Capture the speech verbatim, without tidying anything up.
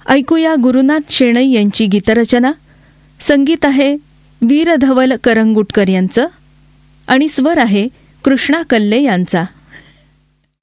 ऐकूया गुरुनाथ शेणै यांची गीतरचना. संगीत आहे वीरधवल करंगुटकर यांचं आणि स्वर आहे कृष्णा कल्ले यांचा.